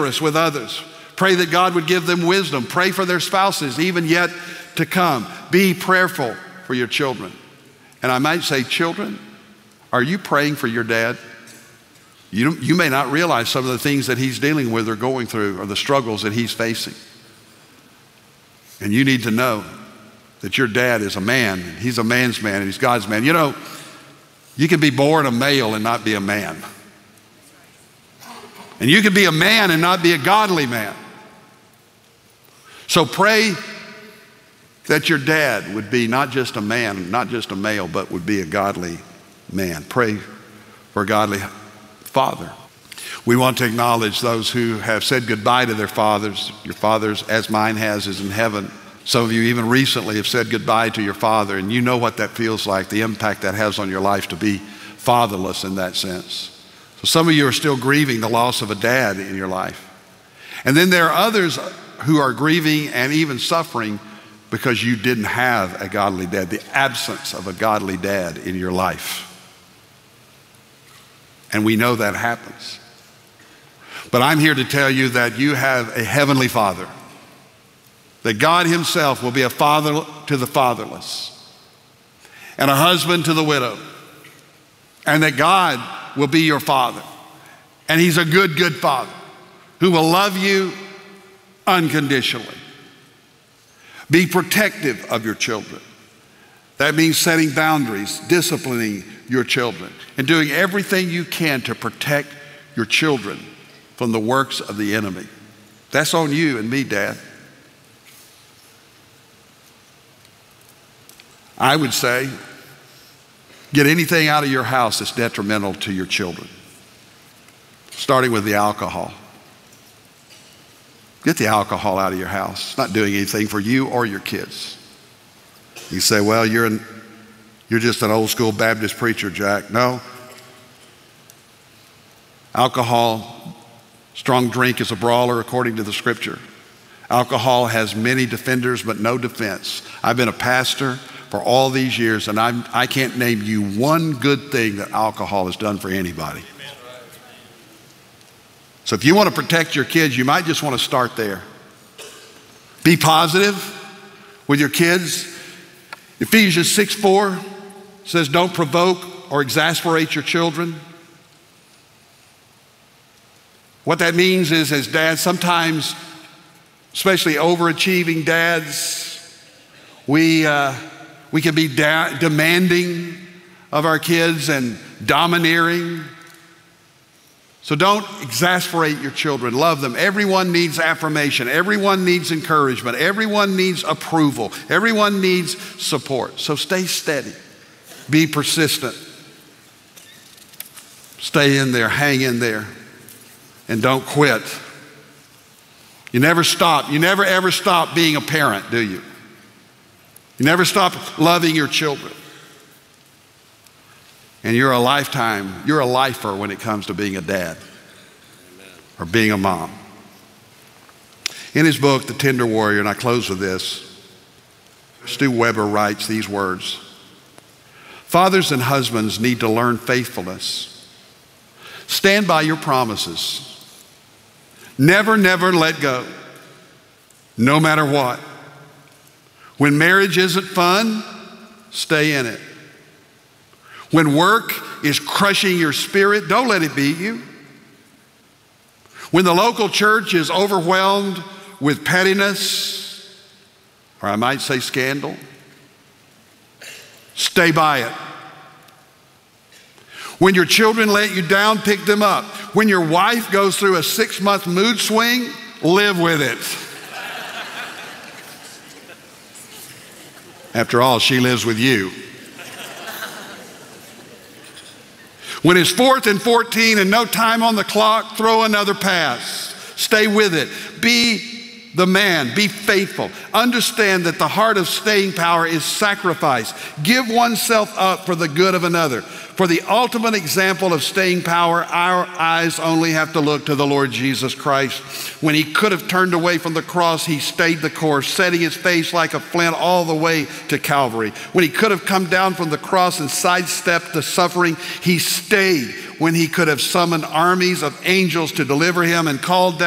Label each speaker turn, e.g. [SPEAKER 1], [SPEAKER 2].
[SPEAKER 1] generous with others. Pray that God would give them wisdom. Pray for their spouses, even yet to come. Be prayerful for your children. And I might say, children, are you praying for your dad? You may not realize some of the things that he's dealing with or going through, or the struggles that he's facing. And you need to know that your dad is a man. He's a man's man, and he's God's man. You know, you can be born a male and not be a man. And you can be a man and not be a godly man. So pray that your dad would be not just a man, not just a male, but would be a godly man. Pray for a godly father. We want to acknowledge those who have said goodbye to their fathers. Your fathers, as mine has, is in heaven. Some of you even recently have said goodbye to your father, and you know what that feels like, the impact that has on your life to be fatherless in that sense. So some of you are still grieving the loss of a dad in your life. And then there are others who are grieving and even suffering because you didn't have a godly dad, the absence of a godly dad in your life. And we know that happens. But I'm here to tell you that you have a heavenly Father, that God himself will be a father to the fatherless and a husband to the widow, and that God will be your father. And he's a good, good father who will love you unconditionally. Be protective of your children. That means setting boundaries, disciplining your children, and doing everything you can to protect your children from the works of the enemy. That's on you and me, Dad. I would say, get anything out of your house that's detrimental to your children, starting with the alcohol. Get the alcohol out of your house. It's not doing anything for you or your kids. You say, well, you're just an old school Baptist preacher, Jack. No. Alcohol, strong drink is a brawler according to the scripture. Alcohol has many defenders but no defense. I've been a pastor for all these years, and I can't name you one good thing that alcohol has done for anybody. So if you want to protect your kids, you might just want to start there. Be positive with your kids. Ephesians 6:4 says, don't provoke or exasperate your children. What that means is, as dads, sometimes, especially overachieving dads, we can be demanding of our kids and domineering. So don't exasperate your children. Love them. Everyone needs affirmation. Everyone needs encouragement. Everyone needs approval. Everyone needs support. So stay steady. Be persistent. Stay in there. Hang in there. And don't quit. You never stop. You never ever stop being a parent, do you? You never stop loving your children. And you're a lifer when it comes to being a dad. Amen. Or being a mom. In his book, The Tender Warrior, and I close with this, Stu Weber writes these words: fathers and husbands need to learn faithfulness. Stand by your promises. Never, never let go, no matter what. When marriage isn't fun, stay in it. When work is crushing your spirit, don't let it beat you. When the local church is overwhelmed with pettiness, or I might say scandal, stay by it. When your children let you down, pick them up. When your wife goes through a 6-month mood swing, live with it. After all, she lives with you. When it's 4th and 14 and no time on the clock, throw another pass. Stay with it. Be the man. Be faithful. Understand that the heart of staying power is sacrifice. Give oneself up for the good of another. For the ultimate example of staying power, our eyes only have to look to the Lord Jesus Christ. When he could have turned away from the cross, he stayed the course, setting his face like a flint all the way to Calvary. When he could have come down from the cross and sidestepped the suffering, he stayed. When he could have summoned armies of angels to deliver him and called down